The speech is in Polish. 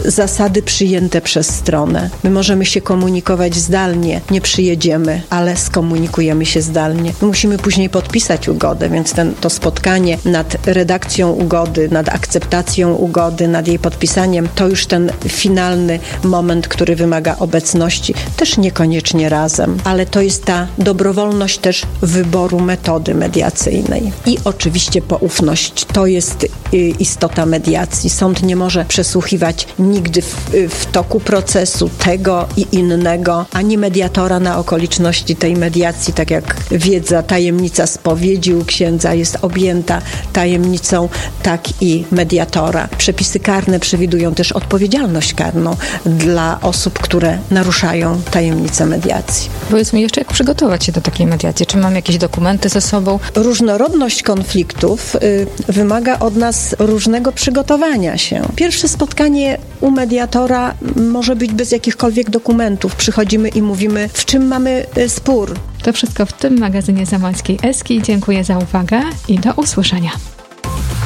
zasady przyjęte przez stronę. My możemy się komunikować zdalnie, nie przyjedziemy, ale skomunikujemy się zdalnie. My musimy później podpisać ugodę, więc to spotkanie nad redakcją ugody, nad akceptacją ugody, nad jej podpisaniem, to już ten finalny moment, który wymaga obecności, też niekoniecznie razem, ale to jest ta dobrowolność też wyboru metody mediacyjnej. I oczywiście poufność. To jest istota mediacji. Sąd nie może przesłuchiwać nigdy w toku procesu tego i innego, ani mediatora na okoliczności tej mediacji, tak jak wiedza, tajemnica spowiedzi u księdza jest objęta tajemnicą, tak i mediatora. Przepisy karne przewidują też odpowiedzialność karną dla osób, które naruszają tajemnicę mediacji. Powiedz mi jeszcze, jak przygotować się do takiej mediacji? Czy mam jakieś dokumenty ze sobą? Różnorodność konfliktów wymaga od nas różnego przygotowania się. Pierwsze spotkanie u mediatora może być bez jakichkolwiek dokumentów. Przychodzimy i mówimy, w czym mamy spór. To wszystko w tym magazynie Zamojskiej Eski. Dziękuję za uwagę i do usłyszenia.